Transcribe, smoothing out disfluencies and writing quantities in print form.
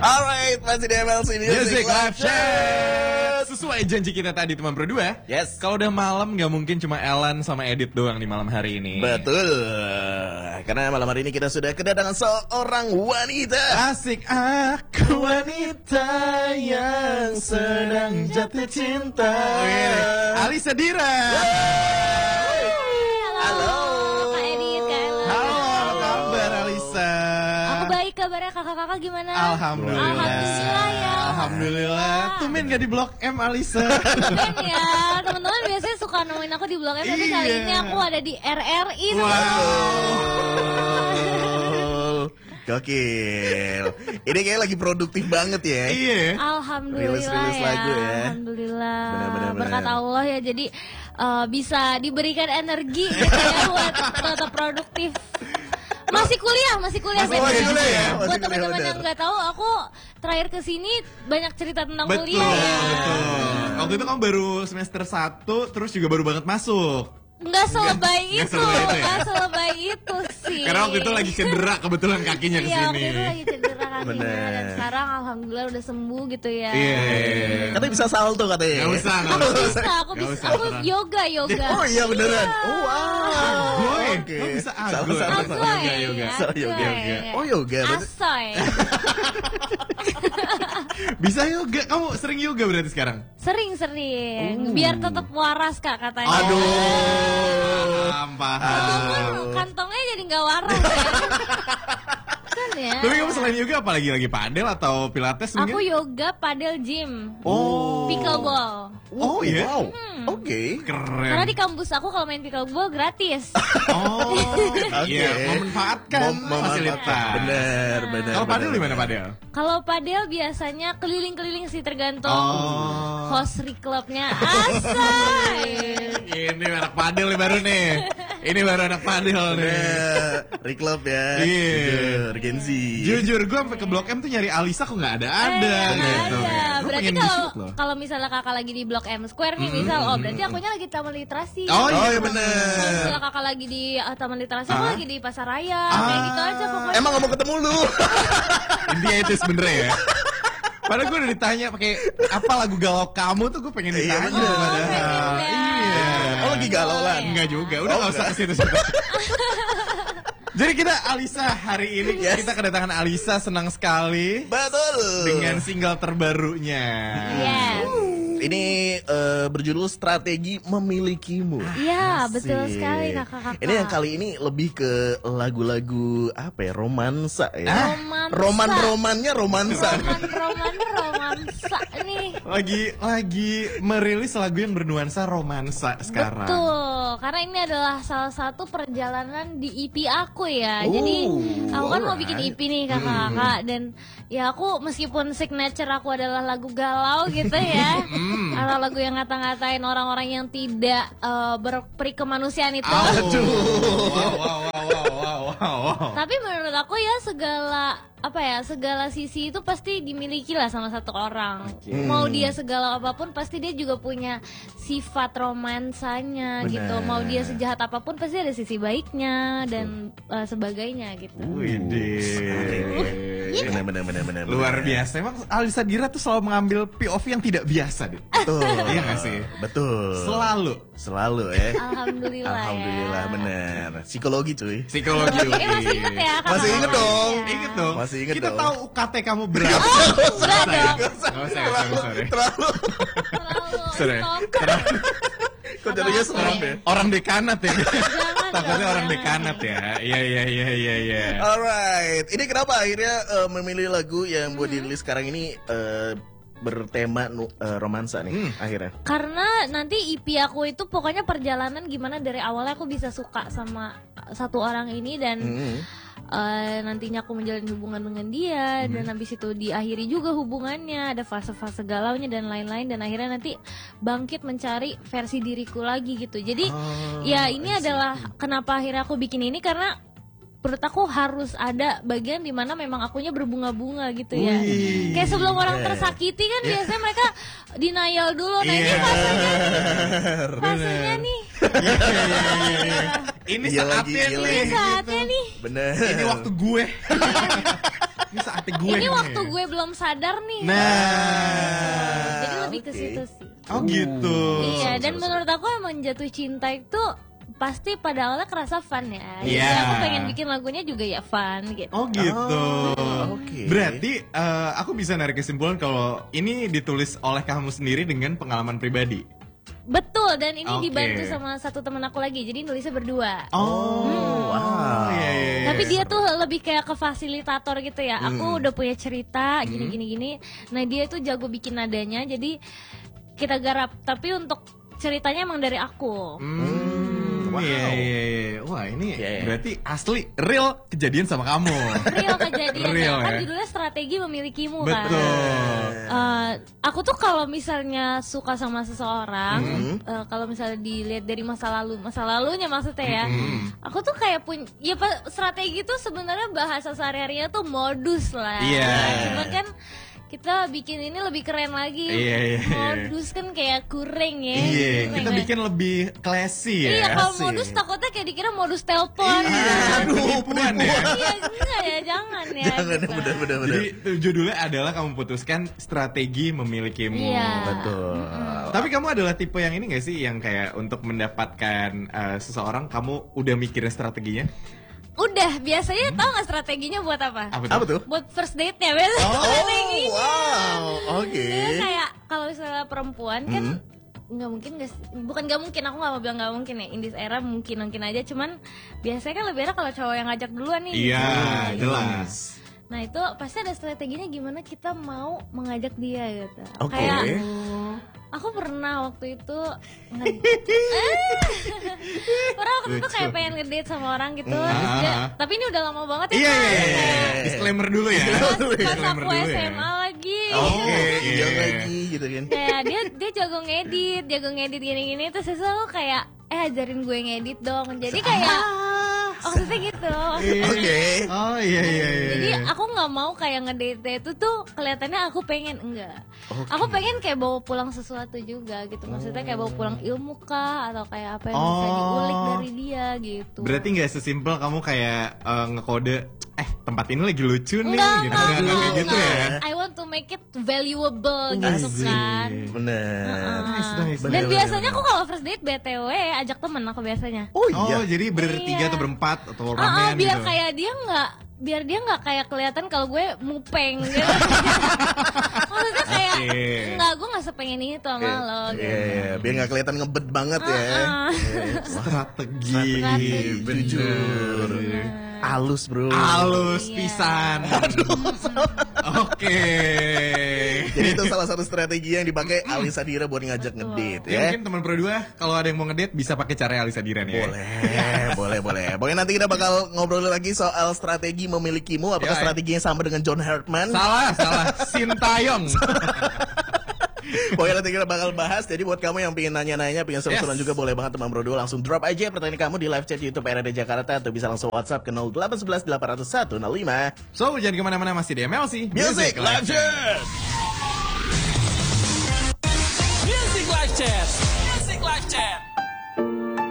Alright, masih di MLC Music Live Chat. Sesuai janji kita tadi teman berdua. Yes. Kalau udah malam nggak mungkin cuma Ellen sama Edit doang di malam hari ini. Betul. Karena malam hari ini kita sudah kedatangan seorang wanita. Asik, aku wanita yang sedang jatuh cinta. Alisa Dira. Halo. Kak Edit, Kak Ellen. Halo, apa kabar Alisa? Aku baik, kabarnya kakak-kakak gimana? Alhamdulillah. Alhamdulillah ya. Alhamdulillah. Tumben gak di Blok M Alisa. Ben ya, teman-teman biasanya suka nemuin aku di Blok M, tapi kali Iya. ini aku ada di RRI. Gokil. Ini kayak lagi produktif banget ya. Iya. Alhamdulillah Rilis-rilis ya. lagu ya. Alhamdulillah. Benar-benar. Berkat Allah ya, jadi bisa diberikan energi gitu ya buat tetap produktif. Masih kuliah Masih Ben. kuliah ya? Masih Buat kuliah, teman-teman benar. yang nggak tahu, aku terakhir kesini banyak cerita tentang Betul, kuliah ya. betul. Waktu itu kamu baru semester 1, terus juga baru banget masuk. Nggak selebay Nggak itu, selebay itu ya? nggak selebay itu sih. Karena waktu itu lagi cedera kebetulan kakinya Iya, kesini. waktu itu lagi cedera kakinya. Bener. Dan sekarang alhamdulillah udah sembuh gitu ya. Iya. Katanya bisa salto katanya. Gak usah, gak Aku usah. bisa, aku Nggak bisa. usah, Aku tenang. yoga. Oh iya beneran. Iya. Oh wow. Agoy. Oke. Lo bisa Salah, agoy. salah, Agoy. salah. Yoga. Salah, yoga. Oh yoga. Berarti- Asoy. Bisa yoga. Kamu sering yoga berarti sekarang? Sering. Biar tetap waras Kak katanya. Aduh. Paham. Kantongnya jadi nggak waras ya. Kan ya. Tapi kamu selain yoga apa lagi padel atau pilates Aku mungkin? yoga, padel, gym, Oh. pickleball. Oh iya. Wow. Oke. Karena Keren. di kampus aku kalau main pickleball gratis. Oh. Iya, memanfaatkan fasilitas. Bener. Kalau padel di mana padel? Kalau padel biasanya keliling-keliling sih, tergantung Oh. host clubnya. Asay. Ini anak padel nih baru nih. Ini baru anak padel nih. Reclub ya. Iya. Jujur, Gen Z. Jujur gue sampai ke Blok M tuh nyari Alisa kok nggak ada Nggak gitu. ada. Gue Berarti pengen kalau di-shoot loh. kalau misalnya kakak lagi di Blok M Square nih, misal, berarti akunya lagi Taman Literasi. Oh Oh iya Kalau bener. misalnya kakak lagi di Taman Literasi, aku lagi di Pasar Raya, kayak gitu aja pokoknya. Emang gak mau ketemu lu? Intinya itu sebenernya ya. Padahal gue udah ditanya pakai apa lagu galau kamu tuh gue pengen Iya, ditanya bener. padahal. pengen ya. Iya. Oh lagi galau lah. Enggak juga, udah Oh, nggak usah ke situ-situ. Jadi kita Alisa hari ini Yes. kita kedatangan Alisa, senang sekali Betul. dengan single terbarunya. Yes. Ini berjudul Strategi Memilikimu. Iya, betul Asik. sekali kakak-kakak. Ini yang kali ini lebih ke lagu-lagu apa ya? Romansa ya. Romansa. Roman-romannya romansa. romansa nih. Lagi merilis lagu yang bernuansa romansa sekarang. Betul, karena ini adalah salah satu perjalanan di EP aku ya. Oh, Jadi aku kan mau bikin alright. EP nih kakak-kakak, dan ya aku meskipun signature aku adalah lagu galau gitu ya, atau lagu yang ngata-ngatain orang-orang yang tidak berperi kemanusiaan itu. Aduh. Wow. Tapi menurut aku ya segala sisi itu pasti dimiliki lah sama satu orang. Mau dia segala apapun pasti dia juga punya sifat romansanya Benar. gitu. Mau dia sejahat apapun pasti ada sisi baiknya dan sebagainya gitu. Widih. Benar. Luar biasa. Emang Alisa Dira tuh selalu mengambil POV yang tidak biasa, Dit. Betul. Iya nggak sih? Betul. Selalu ya. Alhamdulillah, Alhamdulillah ya. bener. Psikologi cuy. psikologi. Masih inget ya kakak-kakak? Masih inget dong. Ya. Ingat dong. Masih inget Kita dong. tahu UKT kamu berapa? Enggak dong. Sorry. Terlalu. Sorry. Stalker. Kok jadinya serem ya? Orang dekanat ya. Jangan, Takutnya orang jangan. dekanat ya. Iya. Alright. Ini kenapa akhirnya memilih lagu yang buat dirilis sekarang ini bertema romansa nih akhirnya? Karena nanti EP aku itu pokoknya perjalanan gimana dari awalnya aku bisa suka sama satu orang ini dan nantinya aku menjalin hubungan dengan dia dan habis itu diakhiri juga hubungannya, ada fase-fase galaunya dan lain-lain, dan akhirnya nanti bangkit mencari versi diriku lagi gitu. Jadi ya ini adalah kenapa akhirnya aku bikin ini, karena menurut aku harus ada bagian dimana memang akunya berbunga-bunga gitu ya. Wih. Kayak sebelum orang tersakiti kan biasanya mereka denial dulu. Nah ini Iya. fasenya nih. Ini Iya saatnya lagi, nih. Saatnya nih. Bener. Ini waktu gue. Ini saatnya gue. Ini nih. waktu gue belum sadar nih. Nah. Jadi lebih ke situ sih. Oh gitu. Iya, dan menurut aku emang jatuh cinta itu pasti pada awalnya kerasa fun ya. Jadi Iya. aku pengen bikin lagunya juga ya fun gitu. Oh gitu. Oke. Berarti aku bisa narik kesimpulan kalau ini ditulis oleh kamu sendiri dengan pengalaman pribadi. Betul, dan ini Oke. dibantu sama satu temen aku lagi. Jadi nulisnya berdua. Oh, wow. Iya, iya, iya. Tapi dia tuh lebih kayak ke fasilitator gitu ya. Aku udah punya cerita gini. Nah, dia tuh jago bikin nadanya. Jadi kita garap. Tapi untuk ceritanya emang dari aku. Wow. Iya. Wah, ini Iya, iya. berarti asli real kejadian sama kamu. Real kejadian Real, kan ya? judulnya strategi memilikimu kan. Betul. Aku tuh kalau misalnya suka sama seseorang, kalau misalnya dilihat dari masa lalunya maksudnya ya, aku tuh kayak punya, ya strategi tuh sebenarnya bahasa sehari-harinya tuh modus lah. Iya. Cuman kan kita bikin ini lebih keren lagi. Iya. Modus kan kayak kurang ya. Iya, Kurang kita ya. bikin lebih classy ya. Iya, kalau Asik. modus takutnya kayak dikira modus telepon. Aduh, penipuan ya. Iya, enggak ya, jangan ya. Jangan, gitu. bener. Jadi judulnya adalah kamu putuskan strategi memilikimu. Iya. Betul. Tapi kamu adalah tipe yang ini gak sih, yang kayak untuk mendapatkan seseorang kamu udah mikirin strateginya? Udah, biasanya tau gak strateginya buat apa? Apa tuh? Buat first date-nya biasanya strateginya. Wow. Oke. Jadi kayak kalau misalnya perempuan kan nggak mungkin bukan nggak mungkin, aku nggak mau bilang nggak mungkin ya, in this era mungkin aja, cuman biasanya kan lebih enak kalau cowok yang ngajak duluan nih. Iya, Nah, jelas. Nah itu pasti ada strateginya gimana kita mau mengajak dia gitu. Oke. Kayak aku pernah waktu itu pernah waktu itu kayak pengen ngedate sama orang gitu, terus tapi ini udah lama banget ya. Iya, Kak. iya, iya. Disclaimer dulu ya. Pas Disclaimer aku dulu ya. SMA lagi. Oke, Oke. iya lagi gitu kan. Kayak dia jago ngedit gini-gini, terus selalu kayak ajarin gue ngedit dong. Jadi kayak maksudnya gitu. Oke. Oh iya. Jadi aku nggak mau kayak ngedate itu tuh kelihatannya aku pengen, enggak. Oke. Aku pengen kayak bawa pulang sesuatu juga gitu. Maksudnya kayak bawa pulang ilmu kah atau kayak apa yang bisa diulik dari dia gitu. Berarti nggak sesimpel kamu kayak ngekode tempat ini lagi lucu nih Enggak, gitu. enggak, Nggak kayak gitu enggak. ya. I want to make it valuable gitu kan. Bener. Nice. Dan biasanya aku kalau first date BTW ajak temen aku biasanya. Oh Oh, iya. jadi bertiga Iya. atau berempat atau ramean Biar gitu. kayak biar dia nggak kayak kelihatan kalau gue mupeng gitu. Maksudnya kayak Oke. enggak, gue nggak sepengen itu sama lo gitu. Iya, biar nggak kelihatan ngebet banget ya. Strategi. Strategi. Jujur. Alus bro. Halus Iya. pisan. Oke. Jadi itu salah satu strategi yang dipakai Alisa Dira buat ngajak ngedate Ya, ya. mungkin teman Pro 2 kalau ada yang mau ngedate bisa pakai cara Alisa Diran ya. Boleh. Pokoknya nanti kita bakal ngobrol lagi soal strategi memilikimu. Apakah Ya, strateginya sama dengan John Hartman? Salah. Sintayong. Pokoknya nanti kita bakal bahas. Jadi buat kamu yang pengen nanya-nanya, pengen seru-seruan Yes. juga, boleh banget teman Bro 2 langsung drop aja pertanyaan kamu di live chat YouTube RRD Jakarta, atau bisa langsung WhatsApp ke 0811 801 105. So, jangan kemana-mana, masih di MLC Music Live Chat. Music Live Chat